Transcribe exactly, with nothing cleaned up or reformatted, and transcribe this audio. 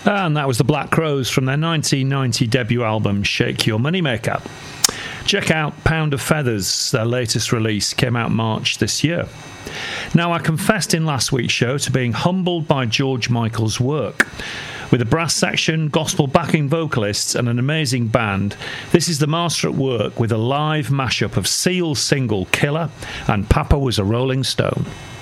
And that was the Black Crowes from their nineteen ninety debut album Shake Your Moneymaker. Check out Pound of Feathers, their latest release, came out March this year. Now, I confessed in last week's show to being humbled by George Michael's work. With a brass section, gospel backing vocalists and an amazing band, this is the master at work with a live mashup of Seal's single Killer and Papa Was a Rolling Stone.